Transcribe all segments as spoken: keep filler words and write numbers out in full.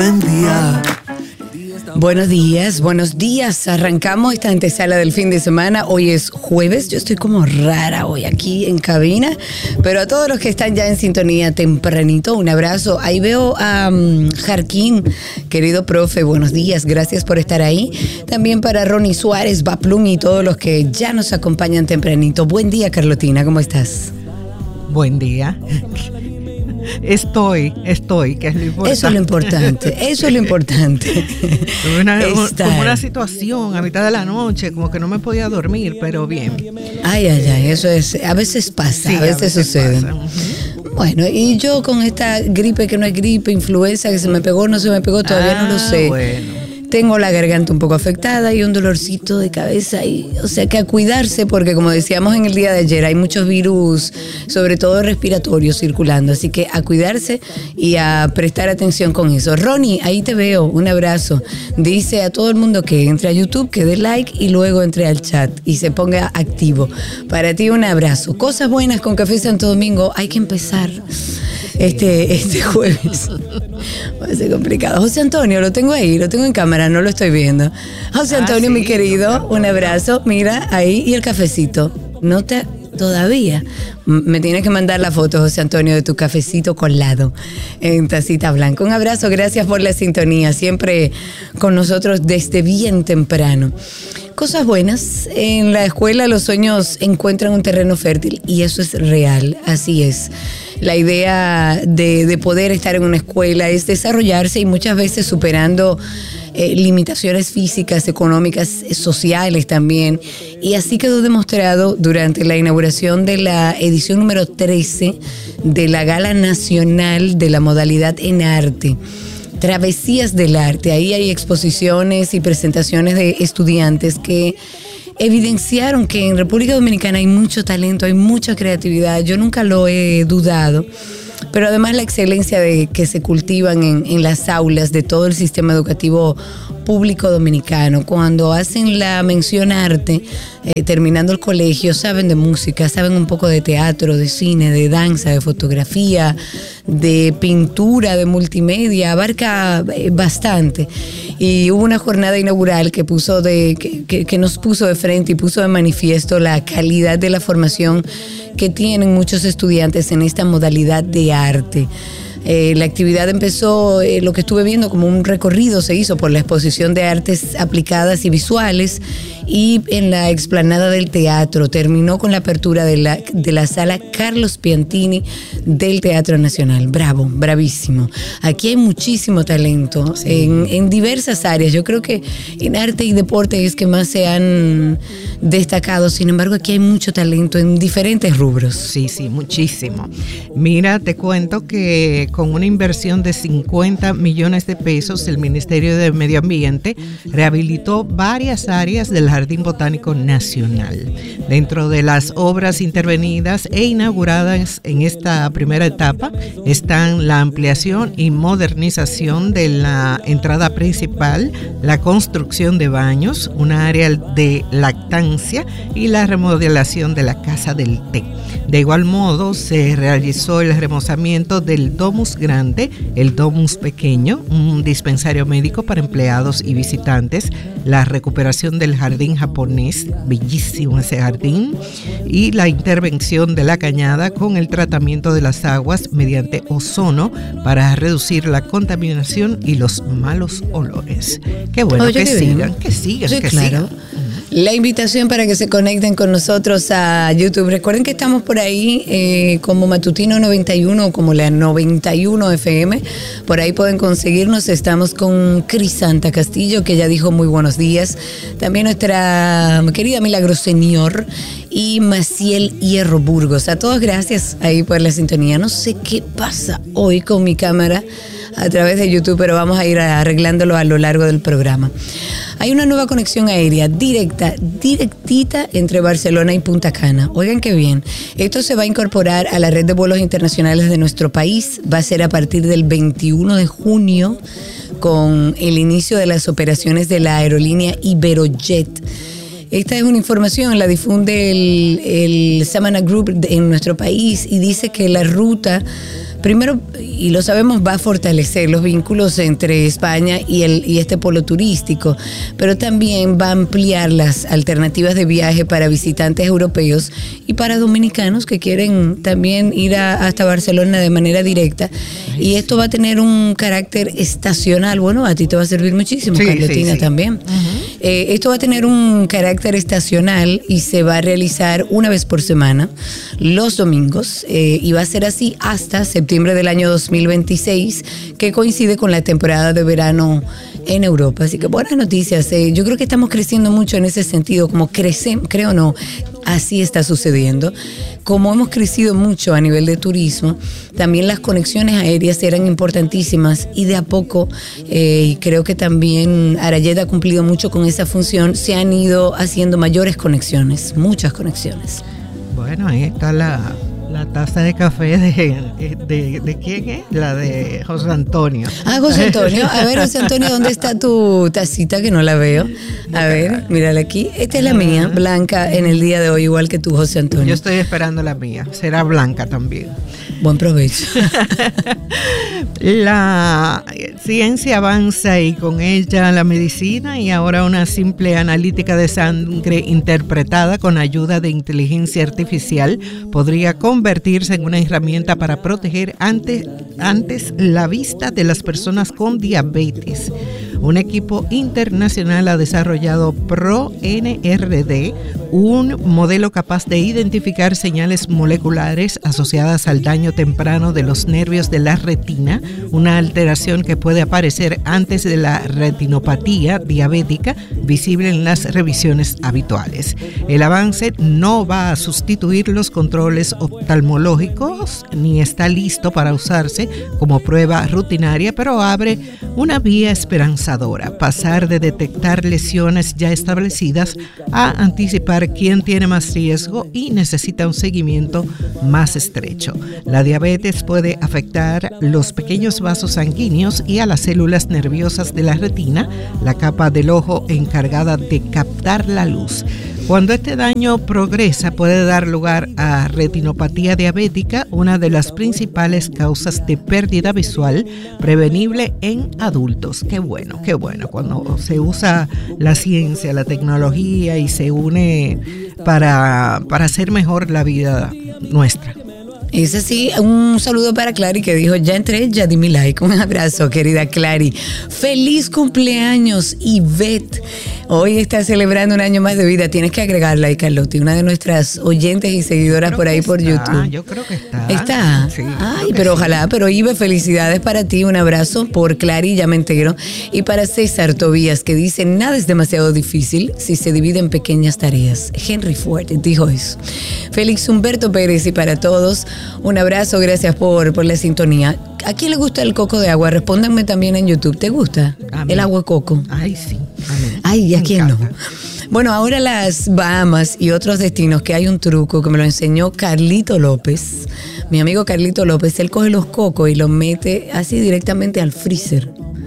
Buen día. Buenos días, buenos días. Arrancamos esta antesala del fin de semana. Hoy es jueves. Yo estoy como rara hoy aquí en cabina. Pero a todos los que están ya en sintonía tempranito, un abrazo. Ahí veo a um, Jarquín, querido profe. Buenos días, gracias por estar ahí. También para Ronnie Suárez, Baplum y todos los que ya nos acompañan tempranito. Buen día, Carlotina, ¿cómo estás? Buen día. Estoy, estoy, que es lo importante. Eso es lo importante, eso es lo importante. Una, como una situación a mitad de la noche, como que no me podía dormir, pero bien. Ay, ay, ay, eso es, a veces pasa, sí, a, veces a veces sucede. Pasa. Uh-huh. Bueno, y yo con esta gripe que no es gripe, influenza, que se me pegó, no se me pegó, todavía ah, no lo sé. Bueno. Tengo la garganta un poco afectada y un dolorcito de cabeza. Y, o sea que a cuidarse porque como decíamos en el día de ayer, hay muchos virus, sobre todo respiratorios circulando. Así que a cuidarse y a prestar atención con eso. Ronnie, ahí te veo. Un abrazo. Dice a todo el mundo que entre a YouTube, que dé like y luego entre al chat y se ponga activo. Para ti un abrazo. Cosas buenas con Café Santo Domingo. Hay que empezar este, este jueves. Va a ser complicado. José Antonio, lo tengo ahí, lo tengo en cámara, no lo estoy viendo. José Antonio, ah, sí, mi querido, un abrazo. Mira, ahí, y el cafecito. No te... Todavía. Me tienes que mandar la foto, José Antonio, de tu cafecito colado en tacita blanca. Un abrazo, gracias por la sintonía. Siempre con nosotros desde bien temprano. Cosas buenas. En la escuela los sueños encuentran un terreno fértil y eso es real, así es. La idea de, de poder estar en una escuela es desarrollarse y muchas veces superando eh, limitaciones físicas, económicas, sociales también. Y así quedó demostrado durante la inauguración de la edición número trece de la Gala Nacional de la Modalidad en Arte. Travesías del Arte. Ahí hay exposiciones y presentaciones de estudiantes que evidenciaron que en República Dominicana hay mucho talento, hay mucha creatividad. Yo nunca lo he dudado. Pero además la excelencia de que se cultivan en, en las aulas de todo el sistema educativo público dominicano. Cuando hacen la mención arte, eh, terminando el colegio, saben de música, saben un poco de teatro, de cine, de danza, de fotografía, de pintura, de multimedia, abarca eh, bastante. Y hubo una jornada inaugural que puso de que, que, que nos puso de frente y puso de manifiesto la calidad de la formación que tienen muchos estudiantes en esta modalidad de arte. Eh, la actividad empezó, eh, lo que estuve viendo, como un recorrido se hizo por la exposición de artes aplicadas y visuales y en la explanada del teatro. Terminó con la apertura de la, de la sala Carlos Piantini del Teatro Nacional. Bravo, bravísimo. Aquí hay muchísimo talento sí. en, en diversas áreas. Yo creo que en arte y deporte es que más se han destacado. Sin embargo, aquí hay mucho talento en diferentes rubros. Sí, sí, muchísimo. Mira, te cuento que con una inversión de cincuenta millones de pesos, el Ministerio de Medio Ambiente rehabilitó varias áreas del Jardín Botánico Nacional. Dentro de las obras intervenidas e inauguradas en esta primera etapa están la ampliación y modernización de la entrada principal, la construcción de baños, una área de lactancia y la remodelación de la Casa del Té. De igual modo, se realizó el remozamiento del Domus Grande, el Domus Pequeño, un dispensario médico para empleados y visitantes, la recuperación del jardín japonés, bellísimo ese jardín, y la intervención de la cañada con el tratamiento de las aguas mediante ozono para reducir la contaminación y los malos olores. Qué bueno. Oye, que, qué sigan, que sigan, sí, que claro. sigan. La invitación para que se conecten con nosotros a YouTube. Recuerden que estamos por ahí eh, como Matutino noventa y uno o como la noventa y uno F M. Por ahí pueden conseguirnos. Estamos con Crisanta Castillo, que ya dijo muy buenos días. También nuestra querida Milagro Señor y Maciel Hierro Burgos. A todos gracias ahí por la sintonía. No sé qué pasa hoy con mi cámara a través de YouTube, pero vamos a ir arreglándolo a lo largo del programa. Hay una nueva conexión aérea directa, directita entre Barcelona y Punta Cana. Oigan qué bien. Esto se va a incorporar a la red de vuelos internacionales de nuestro país. Va a ser a partir del veintiuno de junio con el inicio de las operaciones de la aerolínea Iberojet. Esta es una información, la difunde el, el Samana Group en nuestro país y dice que la ruta primero, y lo sabemos, va a fortalecer los vínculos entre España y, el, y este polo turístico, pero también va a ampliar las alternativas de viaje para visitantes europeos y para dominicanos que quieren también ir a, hasta Barcelona de manera directa. Y esto va a tener un carácter estacional. Bueno, a ti te va a servir muchísimo, sí, Carletina, sí, sí. también. Uh-huh. Eh, esto va a tener un carácter estacional y se va a realizar una vez por semana, los domingos, eh, y va a ser así hasta septiembre del año dos mil veintiséis, que coincide con la temporada de verano en Europa. Así que buenas noticias. Eh, yo creo que estamos creciendo mucho en ese sentido, como crecemos, creo o no, así está sucediendo. Como hemos crecido mucho a nivel de turismo, también las conexiones aéreas eran importantísimas y de a poco, eh, y creo que también Arayet ha cumplido mucho con esa función, se han ido haciendo mayores conexiones, muchas conexiones. Bueno, ahí está la... La taza de café de, de, de ¿quién es? La de José Antonio. Ah, José Antonio. A ver, José Antonio, ¿dónde está tu tacita que no la veo? A ver, mírala aquí. Esta es la mía, blanca en el día de hoy, igual que tú, José Antonio. Yo estoy esperando la mía. Será blanca también. Buen provecho. La ciencia avanza y con ella la medicina, y ahora una simple analítica de sangre interpretada con ayuda de inteligencia artificial podría convertirse en una herramienta para proteger antes, antes la vista de las personas con diabetes. Un equipo internacional ha desarrollado ProNRD, un modelo capaz de identificar señales moleculares asociadas al daño temprano de los nervios de la retina, una alteración que puede aparecer antes de la retinopatía diabética visible en las revisiones habituales. El avance no va a sustituir los controles oftalmológicos ni está listo para usarse como prueba rutinaria, pero abre una vía esperanzadora. Pasar de detectar lesiones ya establecidas a anticipar quién tiene más riesgo y necesita un seguimiento más estrecho. La diabetes puede afectar los pequeños vasos sanguíneos y a las células nerviosas de la retina, la capa del ojo encargada de captar la luz. Cuando este daño progresa, puede dar lugar a retinopatía diabética, una de las principales causas de pérdida visual prevenible en adultos. Qué bueno, qué bueno cuando se usa la ciencia, la tecnología y se une para, para hacer mejor la vida nuestra. Es así, un saludo para Clary que dijo, ya entré, ya di mi like. Un abrazo, querida Clary. Feliz cumpleaños, Ivette. Hoy está celebrando un año más de vida. Tienes que agregarla ahí, Carlotti, una de nuestras oyentes y seguidoras por ahí por está, YouTube. Yo creo que está. ¿Está? Sí. Ay, pero sí. Ojalá. Pero Ivette, felicidades para ti. Un abrazo por Clary, ya me entero. Y para César Tobías, que dice, nada es demasiado difícil si se divide en pequeñas tareas. Henry Ford dijo eso. Félix Humberto Pérez, y para todos, un abrazo, gracias por, por la sintonía. ¿A quién le gusta el coco de agua? Respóndanme también en YouTube. ¿Te gusta el agua de coco? Ay, sí. Ay, ¿y a quién no? Bueno, ahora las Bahamas y otros destinos, que hay un truco que me lo enseñó Carlito López. Mi amigo Carlito López, él coge los cocos y los mete así directamente al freezer.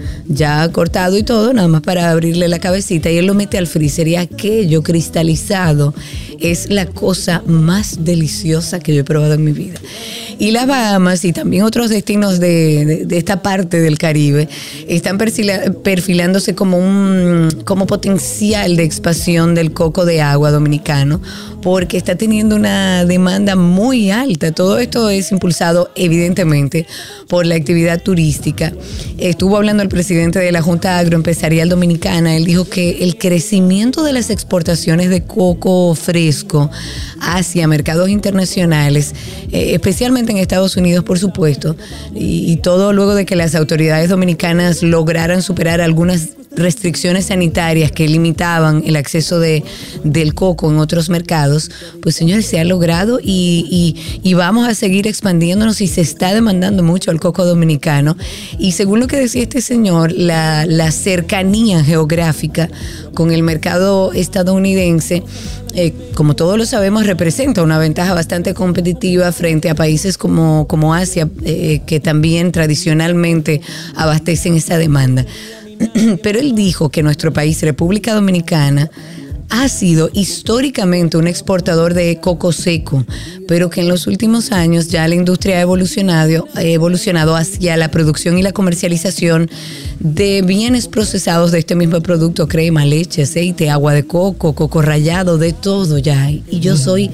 Ya cortado y todo, nada más para abrirle la cabecita, y él lo mete al freezer, y aquello cristalizado es la cosa más deliciosa que yo he probado en mi vida. Y las Bahamas y también otros destinos de, de, de esta parte del Caribe están perfila, perfilándose como un como potencial de expansión del coco de agua dominicano, porque está teniendo una demanda muy alta. Todo esto es impulsado evidentemente por la actividad turística. Estuvo hablando el presidente de la Junta Agroempresarial Dominicana. Él dijo que el crecimiento de las exportaciones de coco fresco hacia mercados internacionales, eh, especialmente en Estados Unidos, por supuesto, y, y todo luego de que las autoridades dominicanas lograran superar algunas restricciones sanitarias que limitaban el acceso de, del coco en otros mercados, pues señores, se ha logrado y, y, y vamos a seguir expandiéndonos, y se está demandando mucho el coco dominicano. Y según lo que decía este señor, la, la cercanía geográfica con el mercado estadounidense, Eh, como todos lo sabemos, representa una ventaja bastante competitiva frente a países como, como Asia, eh, que también tradicionalmente abastecen esa demanda. Pero él dijo que nuestro país, República Dominicana, ha sido históricamente un exportador de coco seco, pero que en los últimos años ya la industria ha evolucionado, ha evolucionado hacia la producción y la comercialización de bienes procesados de este mismo producto, crema, leche, aceite, agua de coco, coco rallado, de todo ya hay. Y yo soy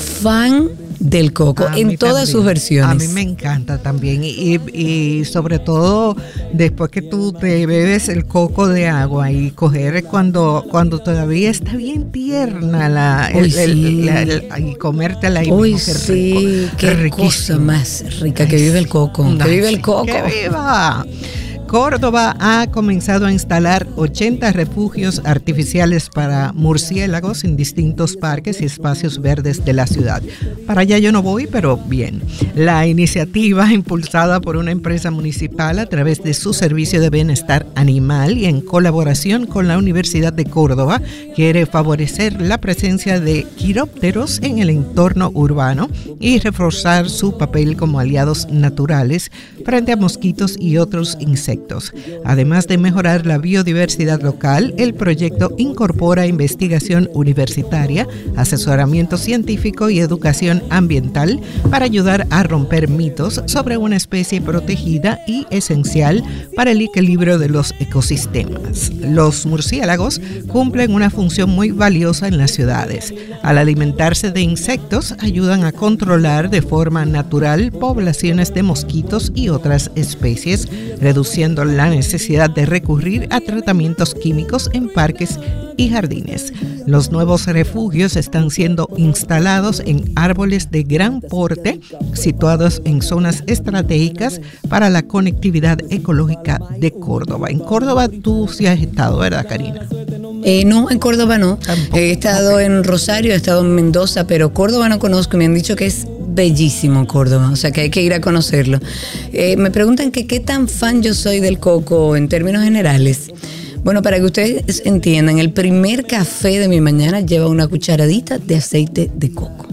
fan del coco en todas sus versiones. A mí me encanta también y, y sobre todo después que tú te bebes el coco de agua y coger cuando cuando todavía está bien tierna la, el, sí. el, la, el, y comértela y Uy, sí, qué riquísimo. Cosa más rica. Ay, que vive el coco, no, que vive sí, el coco. Que viva. Córdoba ha comenzado a instalar ochenta refugios artificiales para murciélagos en distintos parques y espacios verdes de la ciudad. Para allá yo no voy, pero bien. La iniciativa, impulsada por una empresa municipal a través de su servicio de bienestar animal y en colaboración con la Universidad de Córdoba, quiere favorecer la presencia de quirópteros en el entorno urbano y reforzar su papel como aliados naturales frente a mosquitos y otros insectos. Además de mejorar la biodiversidad local, el proyecto incorpora investigación universitaria, asesoramiento científico y educación ambiental para ayudar a romper mitos sobre una especie protegida y esencial para el equilibrio de los ecosistemas. Los murciélagos cumplen una función muy valiosa en las ciudades. Al alimentarse de insectos, ayudan a controlar de forma natural poblaciones de mosquitos y otras especies, reduciendo la necesidad de recurrir a tratamientos químicos en parques y jardines. Los nuevos refugios están siendo instalados en árboles de gran porte, situados en zonas estratégicas para la conectividad ecológica de Córdoba. En Córdoba tú sí has estado, ¿verdad, Karina? Eh, no, en Córdoba no. Tampoco. He estado okay. en Rosario, he estado en Mendoza, pero Córdoba no conozco. Me han dicho que es bellísimo Córdoba, o sea que hay que ir a conocerlo. Eh, me preguntan que qué tan fan yo soy del coco en términos generales. Bueno, para que ustedes entiendan, el primer café de mi mañana lleva una cucharadita de aceite de coco.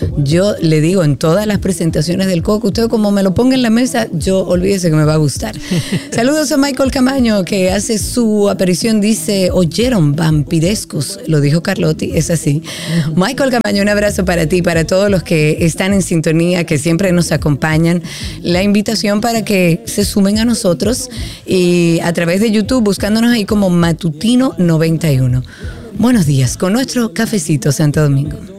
Yo le digo en todas las presentaciones del coco, usted como me lo ponga en la mesa, yo olvídese que me va a gustar. Saludos a Michael Camaño, que hace su aparición, dice, oyeron vampirescos, lo dijo Carlotti, es así. Uh-huh. Michael Camaño, un abrazo para ti, para todos los que están en sintonía, que siempre nos acompañan. La invitación para que se sumen a nosotros y a través de YouTube, buscándonos ahí como Matutino noventa y uno. Buenos días, con nuestro cafecito Santo Domingo.